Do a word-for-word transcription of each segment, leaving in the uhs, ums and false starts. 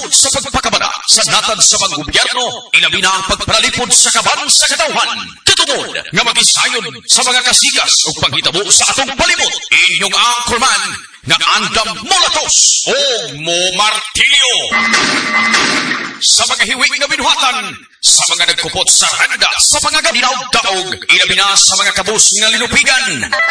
Sulod sa pagpakabana sa natad sa mga gobyerno, ilabi na ang pagparalipod sa kaban sa katawhan. Katungod nga magisayon sa mga kasigas o panghitabo sa atong palibot. Inyong anchorman nga andam molatos o mo martilyo. Sa mga hiwig na binuhatan, sa mga nagkupot sa randa, sa mga ganinaw-daog, ilabi na sa mga kabus nga linupigan.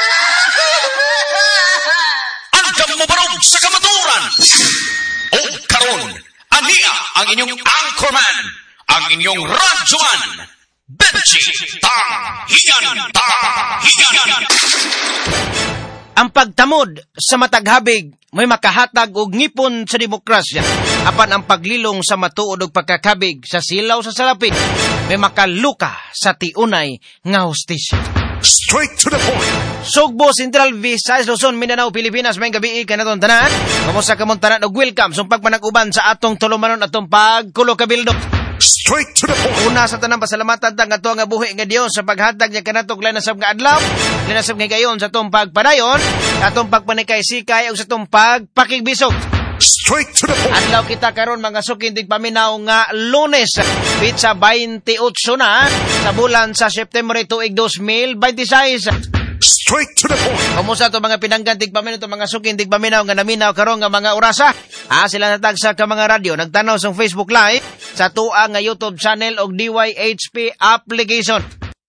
Andam mo barog sa kamaturan. O karon, ania ang inyong anchorman, ang inyong radyoman, Benji Tahigan, Tahigan. Ang pagtamod sa mataghabig may makahatag og ngipon sa demokrasya. Apan ang paglilong sa matuod og pagkakabig sa silaw sa salapit may makaluka sa tiunay nga hustisya. Straight to the point. Sugbo, Central Visayas, Luzon, Mindanao, Pilipinas, may gabi kanatong tanan. Kamusta kamong tanan og welcome sa pagpanag-uban sa atong tulumanon atong pagkulo kabildo. Straight to the point. Una sa tanang pasalamatan tang ato nga buhi nga Dios sa paghatag niya kanatog lanasab nga adlaw, lanasab nga gayon sa atong pagpadayon, atong pagpanikay-sikay ug sa atong pagpakigbisog. Straight to the point. Adlaw kita karon mga sukindig paminaw nga Lunes, pitsa twenty-eight na sa bulan sa September tuig two thousand twenty-six. Straight to the point. Kumusta to mga pinanggan tigpaminaw to mga sukindig paminaw nga naminaw karon nga mga orasa? Ah, sila natag sa ka mga radyo nagtanaw sa Facebook Live sa tuwa nga YouTube channel og D Y H P application.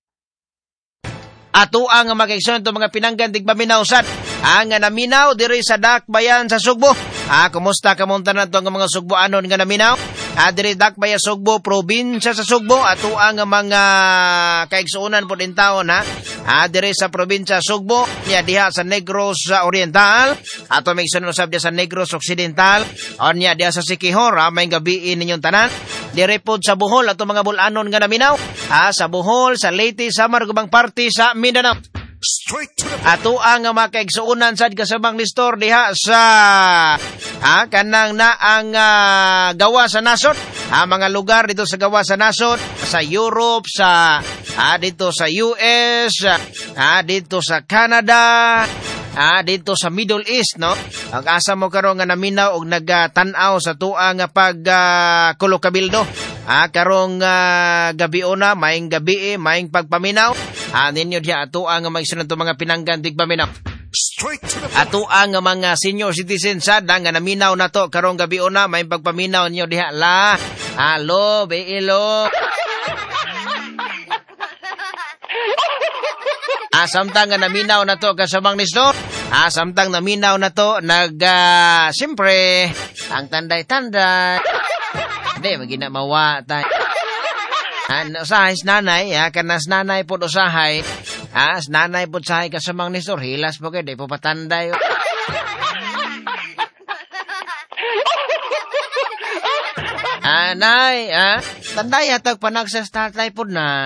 Ato ang mag-aksyon to mga pinanggan tigpaminaw sad ang nga naminaw diri sa Dakbayan sa Sugbo. Ah, kumusta kamunta na to nga mga Sugboanon nga naminaw? Ah, diri Dakbayan Sugbo, probinsya sa Sugbo. Ato ang mga kaigsuunan po din taon ha. Ah, diri sa probinsya Sugbo, niya diha sa Negros Oriental. Ato may sunod usab diha sa Negros Occidental. O niya diha sa Siquijor, ah, may gabi ninyong tanan. Diri po sa Bohol, ato mga bulanon nga naminaw. Ah, sa Bohol, sa Leyte, Samar, Gubang Party sa Mindanao. Straight to the point. Ato ang mga kaigsuunan sad kasabang listor diha sa ha, kanang na ang uh, gawa sa nasod, ha, mga lugar dito sa gawa sa nasod, sa Europe, sa ha, dito sa U S, ha, dito sa Canada, ha, dito sa Middle East, no? Ang asa mo karon nga naminaw og nagatan-aw sa tuang pag uh, kulokabildo. Ah, karong uh, gabi una, maing gabi, maing pagpaminaw. Ah, ninyo diya ato ang magsunod to mga pinanggan tigpaminaw. Straight to the point. Ato ang mga senior citizens sad nga naminaw na to karong gabi una, maing pagpaminaw ninyo diha la. Halo, beilo. Ah, samtang nga naminaw na to kasabang nisto. Ah, samtang naminaw na to nag uh, siyempre ang tanday-tanday. Hindi, magina mawa tayo. Ano, usahay nanay, ha? Kanas nanay po usahay. Ha? Nanay po usahay kasamang nisor. Hilas po kayo, di po patanday. Anay, ha? Tanday hatag panagsas tatay po na.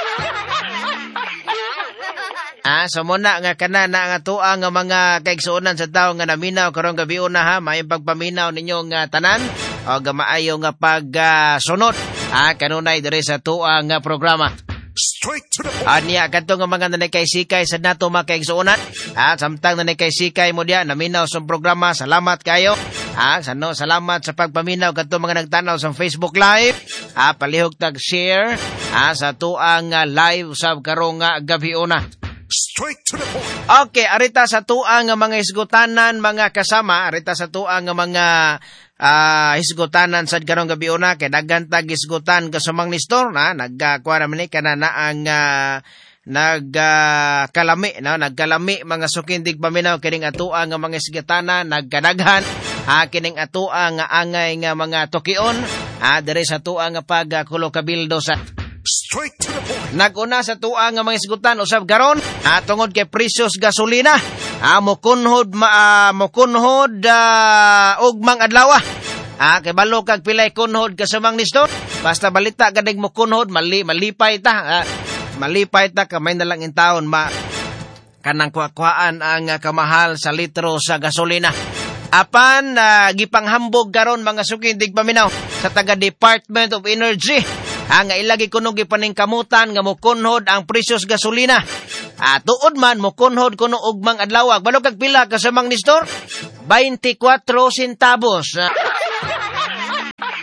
Ah, so muna nga kana na nga tuwa nga mga kaigsuonan sa tao nga naminaw karong gabi una ha, may pagpaminaw ninyo nga tanan o gamaayo nga pagsunod. Uh, ah, kanunay diri sa tuwa nga programa. Straight to the point. Anya kadto nga mga nanay-sikay sa nato mga kaigsuonan. Ah, samtang nanay-sikay mo diya naminaw sa programa, salamat kayo. Ah, sano salamat sa pagpaminaw kadto mga nagtanaw sa Facebook Live. Ah, palihog tag share ah, sa tuwa nga live sab karong nga gabi una. Straight to the point. Okay, arita sa tuang nga mga hisgutanan, mga kasama, arita sa tuang nga mga uh, hisgutanan sa karong gabi una, kay daghan tag hisgutan kasamang nistor na nagkuha naman ni kana na ang uh, nagkalami, uh, no? nagkalami mga sukindig paminaw kining atuang nga mga hisgutanan, nagkadaghan, ha, kining atuang nga angay nga mga tukion, ha, diri sa tuang nga pagkulokabildo sa Straight to the point. Naguna sa tuwa nga mga isgutan usab karon ah, tungod kay presyos gasolina. Ah, mokunhod ma uh, mokunhod uh, ugmang adlaw. Ah, kay balo kag pilay kunhod kasamang nisto. Basta balita gadig mokunhod mali malipay ta. Ah, malipay ta kamay na lang in taon ma kanang kuha-kuhaan ang uh, kamahal sa litro sa gasolina. Apan uh, gipanghambog karon mga sukindig paminaw sa taga Department of Energy. Ah, nga ilagi kuno gipaning kamutan nga mokunhod ang presyos gasolina. Ah, tuod man mokunhod kuno ugmang adlaw. Balo kag pila kasamang nistor? twenty-four centavos. Ah.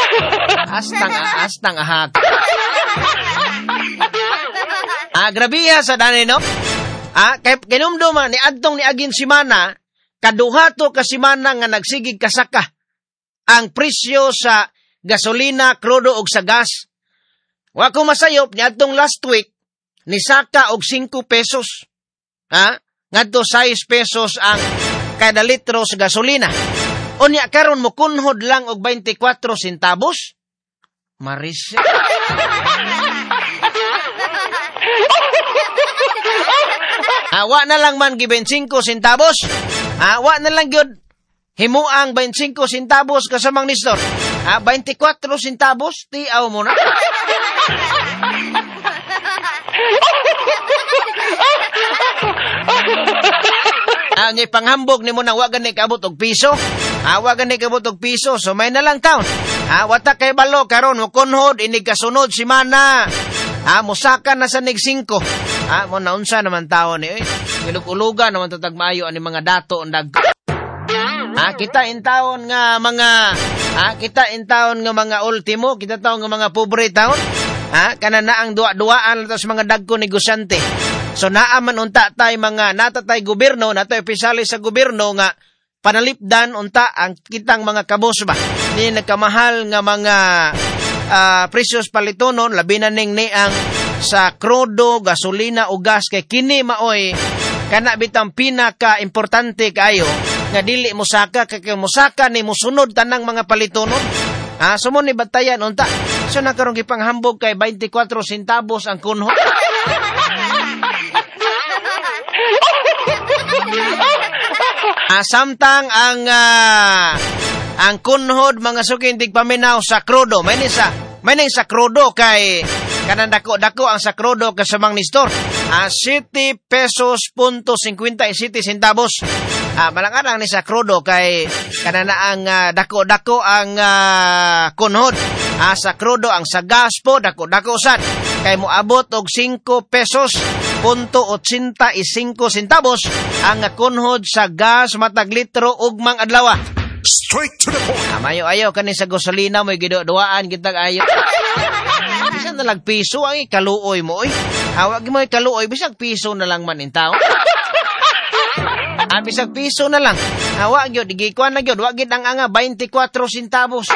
Astang, astang ahak. Ah, grabiha sa dani, no? Ah, kay kinumduma ni adtong ni agin simana, kaduha to ka simana nga nagsigig kasaka ang presyo sa gasolina, krudo ug sa gas. Wa ko masayop ni adtong last week ni saka og five pesos. Ha? Ngadto six pesos ang kada litro sa gasolina. Unya karon mo kunhod lang og twenty-four centavos. Maris. Awa na lang man gi twenty-five centavos. Awa na lang gyud himuang twenty-five centavos kasamang nistor. Ah, twenty-four centavos ti aw mo na. Ah, ngay panghambog ni mo nang wagan ni kabot og piso. Ah, wagan ni kabot og piso. So may na lang taon. Ah, wata kay balo karon mo kunhod inig kasunod si mana. Ah, musaka na sa nig five. Ah, mo naunsa naman taon ni. Eh. Gilug-ulugan naman tatag maayo ani mga dato ndag. Ah, kita in taon nga mga ah, kita in taon nga mga ultimo, kita taon nga mga pobre taon. Ah, kana na ang duwa-duwaan sa mga dagko negosyante. So naaman unta tay mga natatay gobyerno, natay opisyal sa gobyerno nga panalipdan unta ang kitang mga kabos ba. Ni nagkamahal nga mga uh, presyos palitonon labi na ning ni ang sa krudo, gasolina o gas kay kini maoy kana bitang pinaka importante kayo nga dili mosaka kay mosaka ni mosunod tanang mga palitonon. Ah, sumo ni batayan unta. So nakaron gipanghambog kay twenty-four centavos ang kunho. Ah, samtang ang uh, ang kunhod mga suking tigpaminaw sa krudo. May ni sa may ni sa krudo kay kanan dako-dako ang sa krudo kasamang nistor. Ah, seven pesos punto fifty-seven centavos. Ah, malang-arang ni sa krudo kay kanan na ang uh, dako-dako ang uh, kunhod. Ah, sa krudo ang sa gas po dako-dako sad kay moabot og five pesos punto eighty-five centavos ang kunhod sa gas matag litro ugmang adlaw. Straight to the point. Ah, mayo-ayo kani sa gasolina mo giduduaan kitag ayo. Bisan na lang piso ang ikaluoy mo oy. Hawag mo ikaluoy bisag piso na lang man in tao. Ah, bisag piso na lang. Hawag gyud gikuan na gyud wa gid ang anga twenty-four centavos.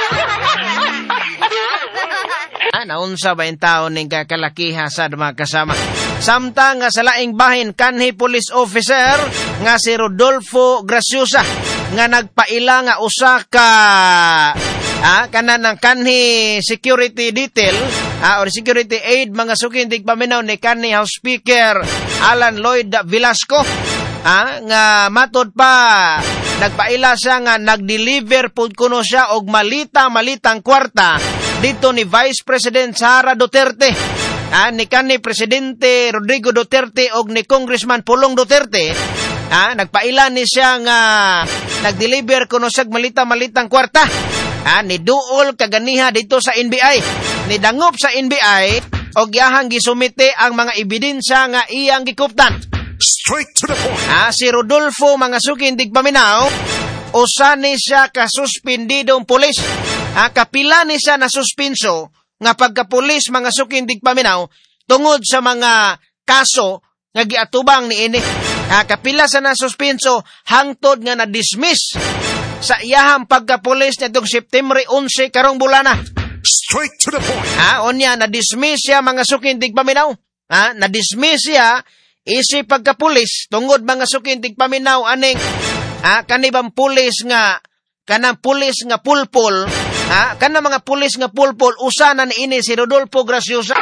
Ah, naunsa ba yung taon ng kakalakiha sa mga kasama? Samtang nga sa laing bahin kanhi police officer nga si Rodolfo Graciosa nga nagpaila nga usa ka ah, kanan ng kanhi security detail ah, or security aid mga sukin tigpaminaw ni kanhi House Speaker Alan Lloyd Velasco ah, nga matod pa nagpaila siya nga nag-deliver pud kuno siya og malita-malitang kwarta dito ni Vice President Sara Duterte, ah, ni kanhi Presidente Rodrigo Duterte og ni Congressman Pulong Duterte, ah, nagpaila ni siya nga nag-deliver kuno siya malita-malitang kwarta, ah, ni duol kaganiha dito sa N B I, ni dangop sa N B I og iyahang gisumite ang mga ebidensya nga iyang gikuptan. Straight to the point. Ah, si Rodolfo mga sukin tigpaminaw, usa ni siya kasuspindidong pulis. Ah, kapila ni siya na suspenso nga pagkapulis mga sukin tigpaminaw tungod sa mga kaso nga giatubang ni ini. Ah, kapila sa na suspenso hangtod nga na-dismiss sa iyahang pagkapulis nitong September eleven karong bulana. Straight to the point. Ah, onya na-dismiss siya mga sukin tigpaminaw. Ah, na-dismiss siya isi pagkapulis tungod mga sukin tigpaminaw aning ah, kanibang pulis nga kanang pulis nga pulpul ah, kanang mga pulis nga pulpul usa na niini si Rodolfo Graciosa.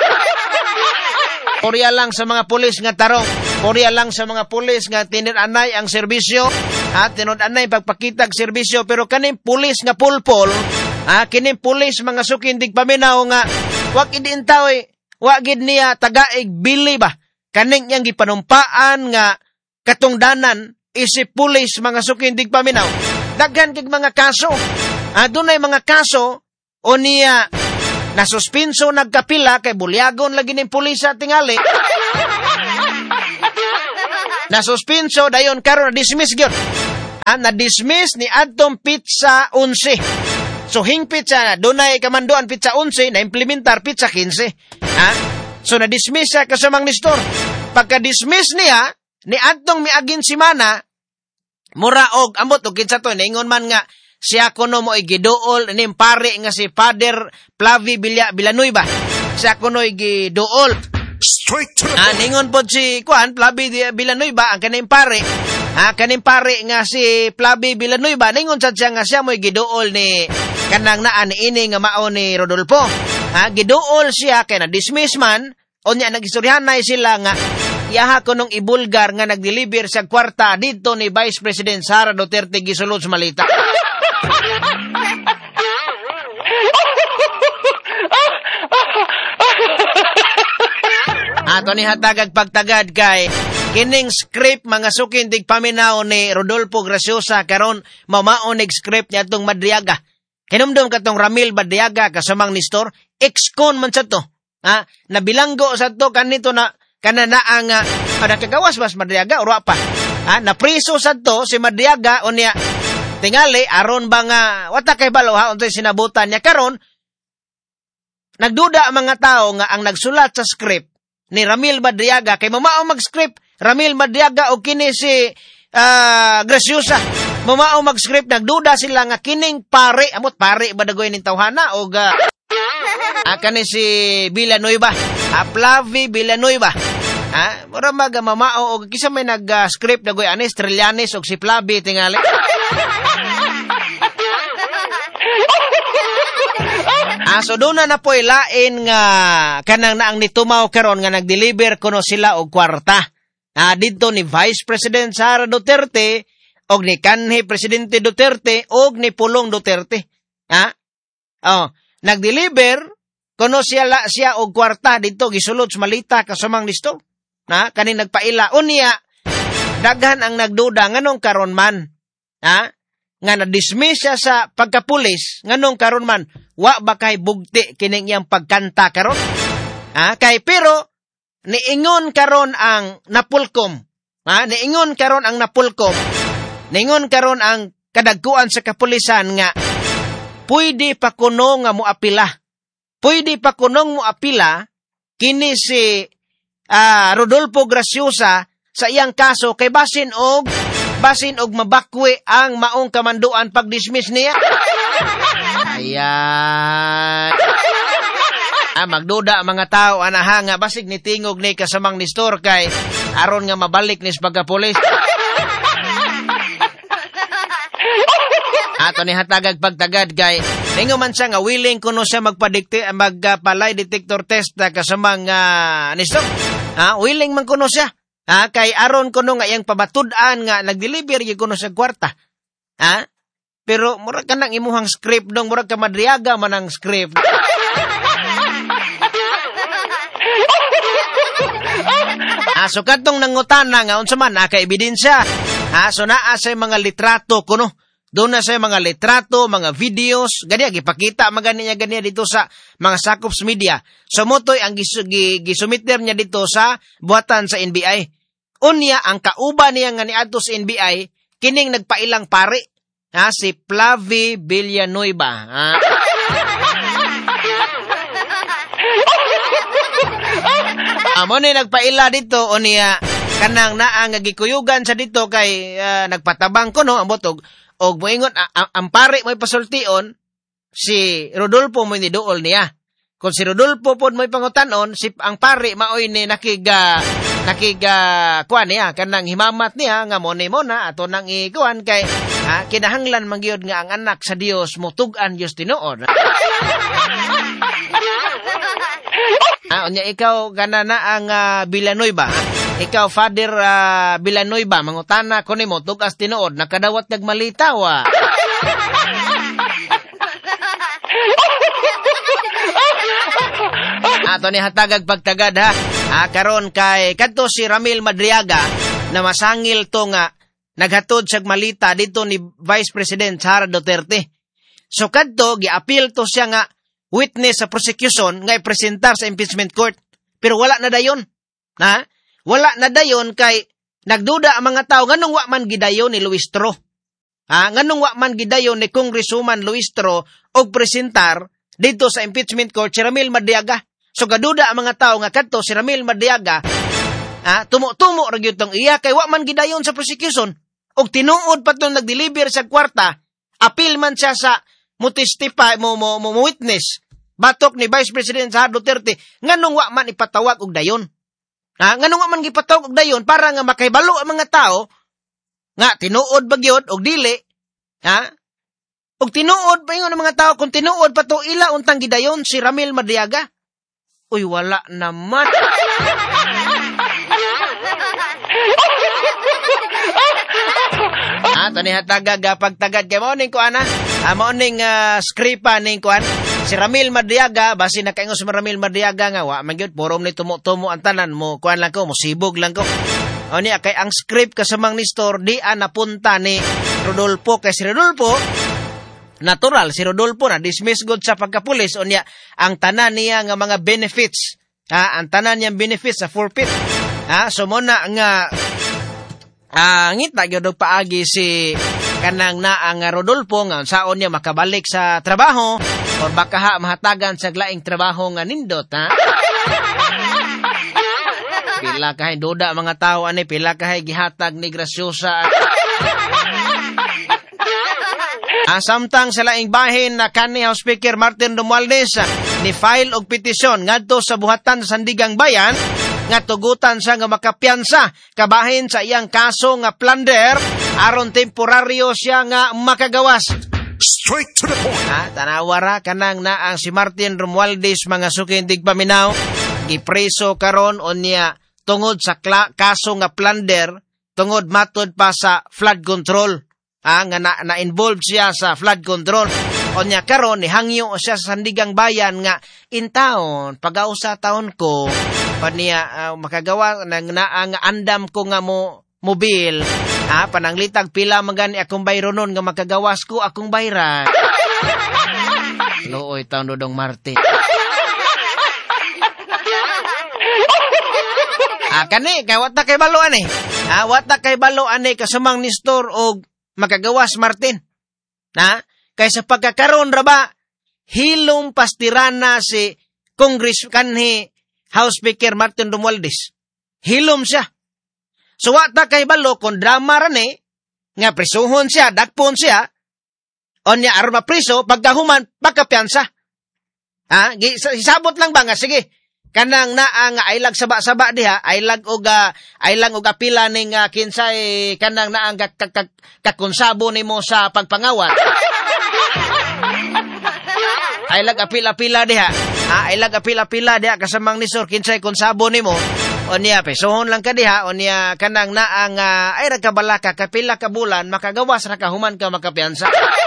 Porya lang sa mga pulis nga tarong, porya lang sa mga pulis nga tinud-anay ang serbisyo at ah, tinud-anay pagpakitag serbisyo, pero kaning pulis nga pulpul ah, kining pulis mga sukin tigpaminaw nga wag idin taoy wag gid niya tagaig bili ba kaning yang gipanumpaan nga katungdanan isip pulis mga sukin tigpaminaw. Daghan kig mga kaso. Ah, dunay mga kaso o niya nasuspenso nagkapila kay bulyagon lagi ning pulis sa tingali. Nasuspenso dayon karon na dismiss gyud. Ah, na dismiss ni adtong pizza eleven. So hingpit sa dunay kamanduan pitsa eleven na implementar pitsa fifteen. Ha? So na-dismiss siya kasamang Nestor. Pagka-dismiss niya, ni adtong miagin si Mana, mura og ambot og kinsa to ningon man nga siya kuno mo igiduol ning pare nga si Father Flavie Villa Villanueva. Siya kuno igiduol. Straight to the Ah, ningon pod si Kuan Flavie Villanueva ang kaning pare. Ah, kaning pare nga si Flavie Villanueva ningon sad siya nga siya mo giduol ni kanang naa ni ini nga mao ni Rodolfo. Ah, giduol siya kay na dismiss man onya nagistoryanay sila nga iyaha ko nung ibulgar nga nag-deliver sa kwarta dito ni Vice President Sara Duterte gisulod sa malita. Ato ni hatagag pagtagad kay kining script mga sukin dig paminaw ni Rodolfo Graciosa karon mamaon nig script niya tong Madriaga. Kinumdum katong Ramil Madriaga kasamang Nestor ex-con man sa to. Ha, nabilanggo sa to kanito na kanana ang uh, nakagawas mas Madriaga ura pa. Ha, na priso sa to si Madriaga unya tingali aron ba nga wata kay balo ha untay sinabutan niya karon nagduda ang mga tao nga ang nagsulat sa script ni Ramil Madriaga kay mamao mag-script Ramil Madriaga o kini si uh, Graciosa mamao mag-script nagduda sila nga kining pare amot pare ba dagoy ning tawhana o ga ah, kani si Villanueva ah, Flavie Villanueva ah, mura maga mamao o kisa may nag-script dagoy anis Trillanes o si Flavie tingali Ah, so doon na na po ilain nga kanang naang nitumaw karon nga nag-deliver kuno sila og kwarta. Ah, dito ni Vice President Sara Duterte og ni kanhi Presidente Duterte og ni Pulong Duterte. Ha? Oh, nag-deliver kuno siya la, siya og kwarta dito gisulod sa malita kasamang Nestor. Ha? Kaning nagpaila unya daghan ang nagduda nganong karon man. Ha? Nga na-dismiss siya sa pagkapulis, nganong karon man, wa ba kay bugti kining iyang pagkanta karon? Ah, kay pero niingon karon ang napulkom. Ha, niingon karon ang napulkom. Niingon karon ang kadagkuan sa kapulisan nga pwede pa kuno nga moapila. Pwede pa kunong moapila kini si uh, Rodolfo Graciosa sa iyang kaso kay basin og basin og mabakwi ang maong kamanduan pag-dismiss niya. Ayan. Ah, magduda mga tao anaha nga basig ni tingog ni kasamang Nestor kay aron nga mabalik ni sa pagkapulis. Ato ni hatagag pagtagad kay ningo man siya nga willing kuno siya magpadikte magpalay detector test na kasamang uh, Nestor. Ha, willing man kuno siya. Ha, kay aron kuno nga iyang pabatud-an nga nag-deliver gyud kuno sa kwarta. Ha? Pero murag ka nang imuhang script dong, murag ka Madriaga man ang script. Ah, so kadtong nangutana nga unsa man aka ebidensya. Ah, so naa sa mga litrato kuno. Doon na sa mga litrato, mga videos, ganiya, gipakita magani niya ganiya dito sa mga Sakops Media. So motoy ang gis, gisumiter niya dito sa buhatan sa N B I. Unya, ang kauban niya nga niadto sa N B I, kining nagpailang pare, ha, si Flavie Villanueva. Ha? Amo ni nagpaila dito, unya, kanang naang gikuyugan sa dito kay uh, nagpatabang ko, no, ang botog, og moingon ang pare mo'y pasultion si Rodolfo mo'y niduol niya. Kung si Rodolfo pod mo'y pangutanon, si ang pare maoy ni nakiga nakiga kuan niya kanang himamat niya nga mo ni mo na ato nang ikuan kay ha, kinahanglan man gyud nga ang anak sa Dios motug-an Dios tinuod. Ah, unya ikaw ganana ang uh, Villanueva. Ikaw, Father uh, Villanueva, mangutana ko ni mo, tugas tinuod, nakadawat nagmalitaw, ah. Ato ni hatagag pagtagad, ha? Ah, karon kay, kadto si Ramil Madriaga, na masangil to nga, naghatod siyag malita dito ni Vice President Sara Duterte. So, kadto, gi-appeal to siya nga, witness sa prosecution, nga ipresentar sa impeachment court. Pero wala na dayon, ha? Wala na dayon kay nagduda ang mga tao nganong wa man gidayon ni Luis Tro. Ah, nganong wa man gidayon ni Congresswoman Luistro og presentar dito sa impeachment court si Ramil Madriaga. So gaduda ang mga tao nga kadto si Ramil Madriaga, ah, tumo-tumo ra gyud tong iya kay wa man gidayon sa prosecution og tinuod pa tong nag-deliver sa kwarta, appeal man siya sa mo testify mo mo, mo witness batok ni Vice President Sara Duterte nganong wa man ipatawag og dayon. Ah, nganong wa man gipatawag og dayon para nga makahibalo ang mga tao nga tinuod ba gyud og dili, ha? Og tinuod pa ingon ang mga tao kung tinuod pa to ila untang gidayon si Ramil Madriaga. Uy, wala naman. Ah, tani hatagag pagtagad kay mo ning kuan ah. Ah, mo ning uh, skripa ning kuan. Si Ramil Madriaga, basi nakaingon si Ramil Madriaga nga wa man gyud puro ni tumo-tumo ang tanan mo kuan lang ko, mo sibog lang ko. O niya, kay ang script kasamang ni Store, di an napunta ni Rodolfo. Kay si Rodolfo, natural, si Rodolfo na dismiss good sa pagkapulis. O niya, ang tanan niya nga mga benefits, ha, ang tanan niyang benefits sa forfeit. Ha, so muna nga, ah, ngita gyud og paagi si kanang na ang Rodolfo nga saon niya makabalik sa trabaho or baka ha mahatagan sa glaing trabaho nga nindot, ha? Pila kahay duda mga tao ani, pila kahay gihatag ni Graciosa. Ah, samtang sa laing bahin na kanhi House Speaker Martin Romualdez ni file og petisyon ngadto sa buhatan sa Sandigang Bayan nga tugutan siya nga makapiyansa kabahin sa iyang kaso nga plunder aron temporaryo siya nga makagawas. Straight to the point. Ah, tanawara kanang na ang si Martin Romualdez mga sukindig paminaw gipreso karon unya tungod sa kla- kaso nga plunder, tungod matod pa sa flood control. Ah, nga na, na-involve siya sa flood control. O niya karon ni hangyo siya sa Sandigang Bayan nga in town, pag-ausa taon ko, pa niya uh, makagawa ng naang andam ko nga mo mobil. Ah, pananglitag pila magani akong bayronon nga makagawas ko akong bayran. Looy taon Dodong Martin. Ah, kani, kay wata kay balo ani. Ah, wata kay balo ani kasamang ni Store og makagawas Martin. Ha? Kay sa pagkakaroon ra ba hilong pastirana si Congress kanhi House Speaker Martin Romualdez. Hilom siya. So wata kay balo kon drama ra ni nga prisuhon siya, dakpon siya. On niya arma priso pagkahuman pagkapiyansa. Ha? Isabot lang ba nga sige. Kanang na ang ailag saba-saba diha, ailag og uh, ailang og apila ning uh, kinsay kanang na ang kakonsabo nimo sa pagpangawat. Ailag apila-pila diha. Ha, ailag apila-pila diha kasamang ni Sir kinsay konsabo nimo. Onya pesohon lang ka diha, onya kanang na ang uh, ay ra ka balaka kapila ka bulan makagawas ra ka human ka makapiyansa.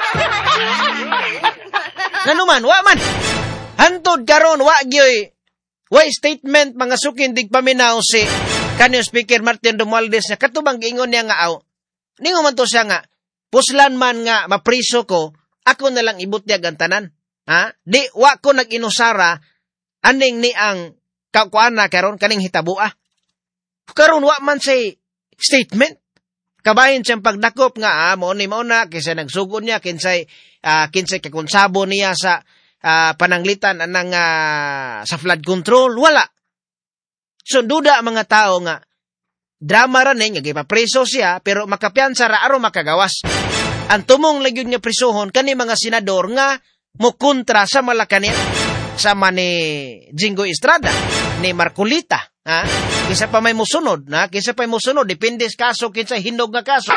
Nanuman wa man. Hantod karon wa gyoy way statement mga sukindig paminaw si kanyo Speaker Martin Romualdez na katubang giingon niya nga aw. Ningon man to siya nga, puslan man nga mapriso ko, ako na lang ibutyag ang tanan. Ha? Di, wa ko nag-inusara, aning ni ang kakuana karon kaning hitabua. Karon wa man say statement. Kabahin siyang pagdakop nga, ah, mo ni mo na, kaysa nagsugod niya, kinsay, uh, kinsay kakonsabo niya sa Uh, pananglitan anang uh, sa flood control, wala. So, duda ang mga tao nga, drama rin eh, nga preso siya, pero makapiyansa ra aron makagawas. Ang tumong lagyon niya presohon, kani mga senador nga, mukontra sa Malacañang, sama ni Jingo Estrada, ni Marcolita, ha? Kisa pa may musunod, ha? Kisa pa may musunod, depende sa kaso, kinsa hinog nga kaso.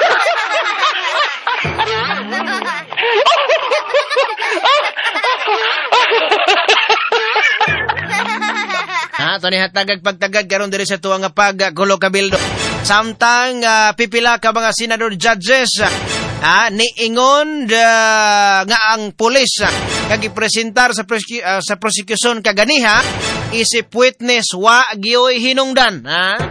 Ha, to ni hatagag pagtagag karon diri sa tuwa nga paggulo kabildo. Samtang uh, pipila ka mga senador judges ha, niingon uh, nga ang pulis uh, kag ipresentar sa prosecute, uh, sa prosecution kaganiha isip witness wa gioy hinungdan, ha?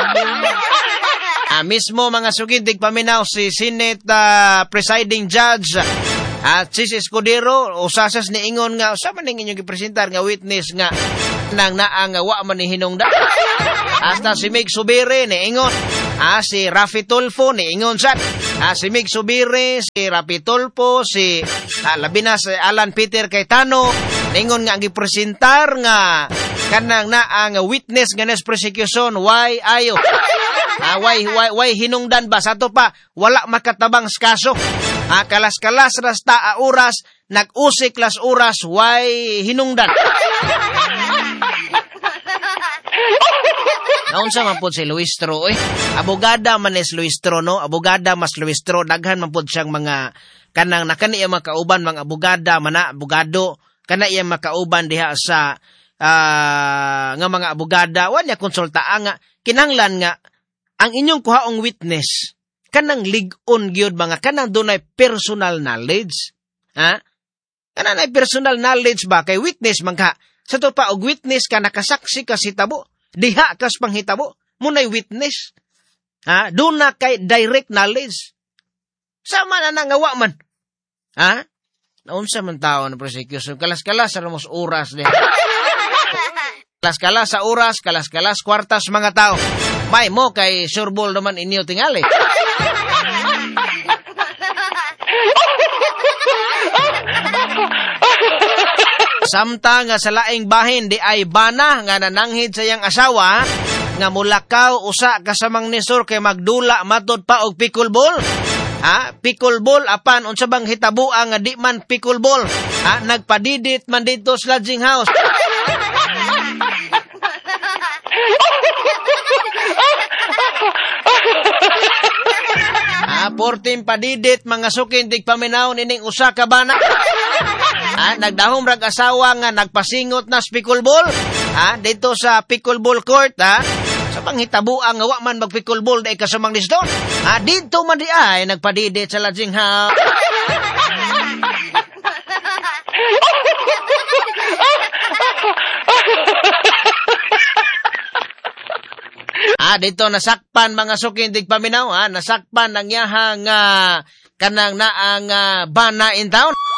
Ah, mismo mga sugidig paminaw si Senate uh, presiding judge at si Escudero usasas ni ingon nga usa man ning inyong gipresentar nga witness nga nang naang wa man ni hinungdan. Hasta si Meg Subiri ni ingon, ah si Rafi Tulfo ni ingon sad Ah, si Mig Subiri, si Rapi Tulfo, si ah, labi na si Alan Peter Cayetano, ningon nga ang gipresentar nga kanang na ang witness nga nes prosecution, why ayo? Ah, why, why, why hinungdan ba? Sa to pa, wala makatabang skaso. Ah, kalas-kalas rasta a oras, nag-usik las oras, why hinungdan? Naunsa man pud si Luistro, eh. Abogada man es Luistro, no? Abogada mas Luistro, daghan man pud siyang mga kanang nakani iya makauban mga abogada mana abogado, kana iya makauban diha sa uh, nga mga abogada, wa niya konsultaa nga kinahanglan nga ang inyong kuhaong witness kanang lig-on gyud mga kanang dunay personal knowledge. Ha? Kanang nay personal knowledge ba kay witness man ka. Sa to pa og witness ka nakasaksi ka si tabo. Diha kas panghitabo, munay witness. Ha? Doon na kay direct knowledge. Sama na nangawa man. Ha? Naunsa man tao na prosecution. Kalas-kalas sa ramos oras din. Kalas-kalas sa oras, kalas-kalas kwartas mga tao. May mo kay sureball naman inyo tingali. Samtang nga sa laing bahin di ay bana nga nananghid sa iyang asawa nga mulakaw usa ka samang nisor kay magdula matod pa og pickleball. Ha? Pickleball apan unsa bang hitabuan nga di man pickleball? Ha? Nagpadidit man dito sa lodging house. Ha? Portim padidit mga sukin dig paminaw nining usa ka bana. Ha, nagdahom rag asawa nga nagpasingot na sa pickleball. Ha, dito sa pickleball court, ha. Sa panghitabuang nga wa man mag pickleball dai kasamang lisdon. Ha, dito man di ay nagpadidit sa lodging house. Ah, dito nasakpan mga sukin dig paminaw, ha, nasakpan ang yahang uh, kanang naang uh, bana in town.